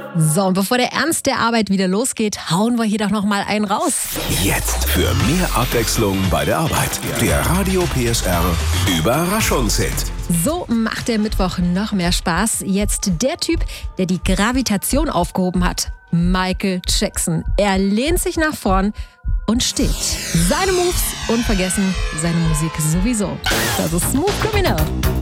So, und bevor der Ernst der Arbeit wieder losgeht, hauen wir hier doch noch mal einen raus. Jetzt für mehr Abwechslung bei der Arbeit. Der Radio PSR Überraschungshit. So macht der Mittwoch noch mehr Spaß. Jetzt der Typ, der die Gravitation aufgehoben hat. Michael Jackson. Er lehnt sich nach vorn und steht. Seine Moves unvergessen, seine Musik sowieso. Das ist Smooth Criminal.